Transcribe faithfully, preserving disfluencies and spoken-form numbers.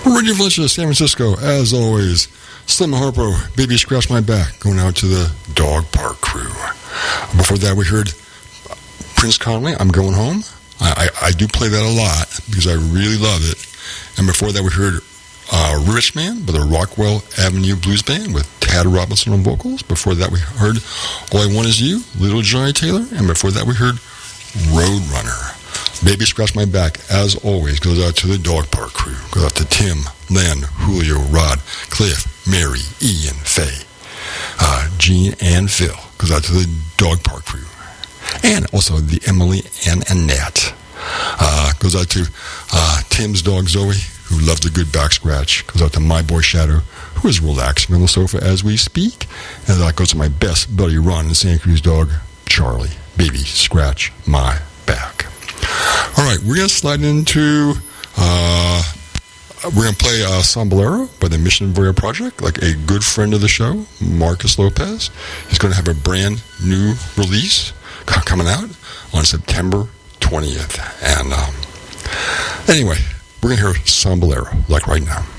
Radio Valencia, San Francisco, as always. Slim Harpo, Baby Scratch My Back, going out to the Dog Park crew. Before that, we heard Prince Conway, I'm Going Home. I, I, I do play that a lot because I really love it. And before that, we heard uh, Rich Man by the Rockwell Avenue Blues Band with Tad Robinson on vocals. Before that, we heard All I Want Is You, Little Johnny Taylor. And before that, we heard Roadrunner. Baby Scratch My Back, as always, goes out to the Dog Park crew. Goes out to Tim, Len, Julio, Rod, Cliff, Mary, Ian, Faye, uh, Gene, and Phil. Goes out to the Dog Park crew. And also the Emily and Annette. Uh, goes out to uh, Tim's dog, Zoe, who loves a good back scratch. Goes out to my boy, Shadow, who is relaxing on the sofa as we speak. And that goes to my best buddy, Ron, and Santa Cruz dog, Charlie. Baby Scratch My Back. All right, we're going to slide into, uh, we're going to play uh, Sombrero by the Mission Voyeur Project, like a good friend of the show, Marcus Lopez. He's going to have a brand new release coming out on September twentieth. And um, anyway, we're going to hear Sombrero, like right now.